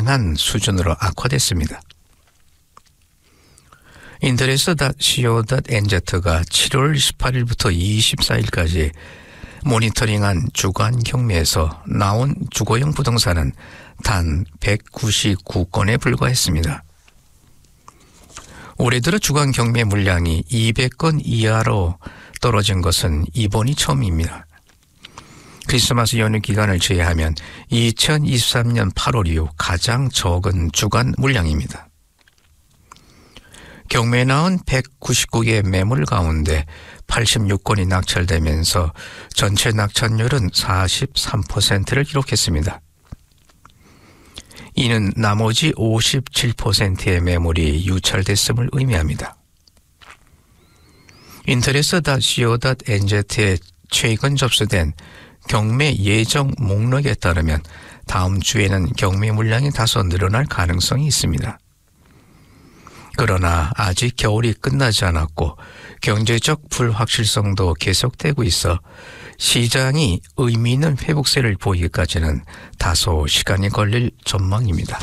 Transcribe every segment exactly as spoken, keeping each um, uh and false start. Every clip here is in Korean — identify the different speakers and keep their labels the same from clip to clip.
Speaker 1: 불가능한 수준으로 악화됐습니다. 인터레스 닷 씨오 닷 엔제트가 칠월 십팔일부터 이십사일까지 모니터링한 주간 경매에서 나온 주거용 부동산은 단 백구십구 건에 불과했습니다. 올해 들어 주간 경매 물량이 이백 건 이하로 떨어진 것은 이번이 처음입니다. 크리스마스 연휴 기간을 제외하면 이천이십삼년 팔월 이후 가장 적은 주간 물량입니다. 경매에 나온 백구십구 개의 매물 가운데 팔십육 건이 낙찰되면서 전체 낙찰률은 사십삼 퍼센트를 기록했습니다. 이는 나머지 오십칠 퍼센트의 매물이 유찰됐음을 의미합니다. 인터레스 닷 씨오 닷 엔제트에 최근 접수된 경매 예정 목록에 따르면 다음 주에는 경매 물량이 다소 늘어날 가능성이 있습니다. 그러나 아직 겨울이 끝나지 않았고 경제적 불확실성도 계속되고 있어 시장이 의미 있는 회복세를 보이기까지는 다소 시간이 걸릴 전망입니다.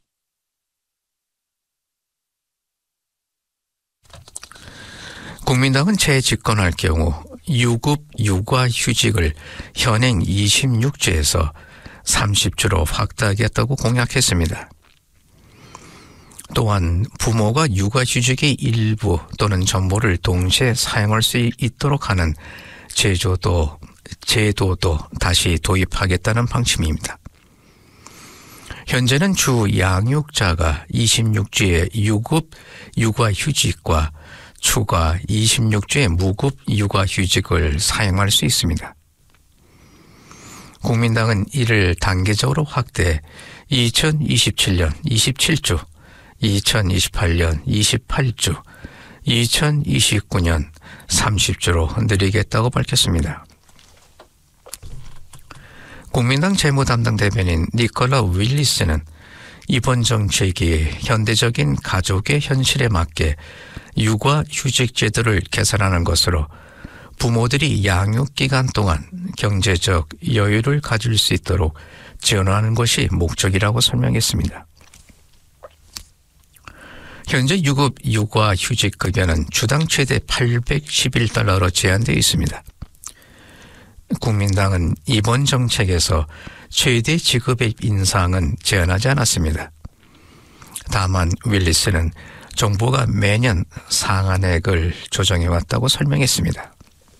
Speaker 1: 국민당은 재집권할 경우 유급 육아휴직을 현행 이십육 주에서 삼십 주로 확대하겠다고 공약했습니다. 또한 부모가 육아휴직의 일부 또는 전부를 동시에 사용할 수 있도록 하는 제도도, 제도도 다시 도입하겠다는 방침입니다. 현재는 주 양육자가 이십육 주의 유급 육아휴직과 추가 이십육 주의 무급 육아휴직을 사용할 수 있습니다. 국민당은 이를 단계적으로 확대해 이천이십칠년 이십칠 주, 이천이십팔년 이십팔 주, 이천이십구년 삼십 주로 늘리겠다고 밝혔습니다. 국민당 재무담당 대변인 니콜라 윌리스는 이번 정책이 현대적인 가족의 현실에 맞게 육아휴직 제도를 개선하는 것으로 부모들이 양육기간 동안 경제적 여유를 가질 수 있도록 지원하는 것이 목적이라고 설명했습니다. 현재 유급 육아휴직 급여는 주당 최대 팔백십일 달러로 제한되어 있습니다. 국민당은 이번 정책에서 최대 지급의 인상은 제한하지 않았습니다. 다만 윌리스는 정부가 매년 상한액을 조정해왔다고 설명했습니다.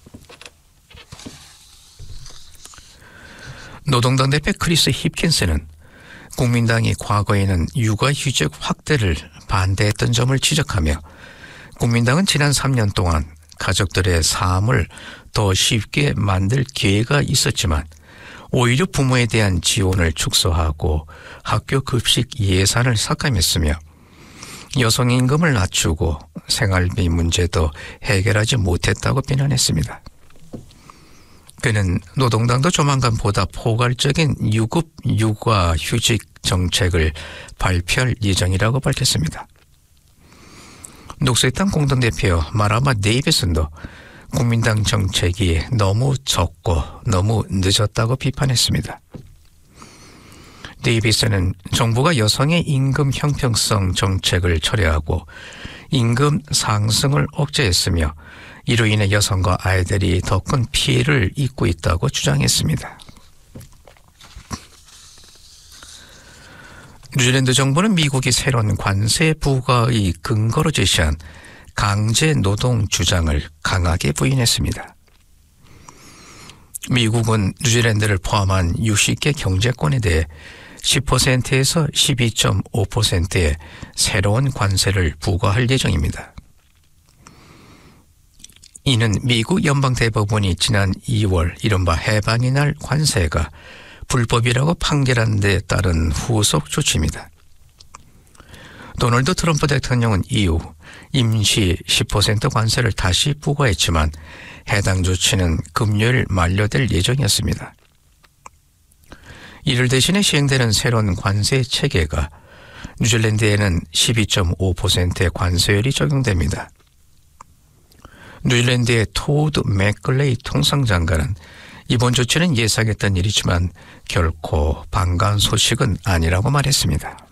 Speaker 1: 노동당 대표 크리스 힙킨스는 국민당이 과거에는 육아휴직 확대를 반대했던 점을 지적하며 국민당은 지난 삼 년 동안 가족들의 삶을 더 쉽게 만들 기회가 있었지만 오히려 부모에 대한 지원을 축소하고 학교 급식 예산을 삭감했으며 여성 임금을 낮추고 생활비 문제도 해결하지 못했다고 비난했습니다. 그는 노동당도 조만간 보다 포괄적인 유급 육아휴직 정책을 발표할 예정이라고 밝혔습니다. 녹색당 공동대표 마라마 데이비슨도 국민당 정책이 너무 적고 너무 늦었다고 비판했습니다. 데이비슨은 정부가 여성의 임금 형평성 정책을 철회하고 임금 상승을 억제했으며 이로 인해 여성과 아이들이 더 큰 피해를 입고 있다고 주장했습니다. 뉴질랜드 정부는 미국이 새로운 관세 부과의 근거로 제시한 강제 노동 주장을 강하게 부인했습니다. 미국은 뉴질랜드를 포함한 육십 개 경제권에 대해 십 퍼센트에서 십이 점 오 퍼센트의 새로운 관세를 부과할 예정입니다. 이는 미국 연방대법원이 지난 이월 이른바 해방의 날 관세가 불법이라고 판결한 데 따른 후속 조치입니다. 도널드 트럼프 대통령은 이후 임시 십 퍼센트 관세를 다시 부과했지만 해당 조치는 금요일 만료될 예정이었습니다. 이를 대신해 시행되는 새로운 관세 체계가 뉴질랜드에는 십이 점 오 퍼센트의 관세율이 적용됩니다. 뉴질랜드의 토드 맥글레이 통상장관은 이번 조치는 예상했던 일이지만 결코 반가운 소식은 아니라고 말했습니다.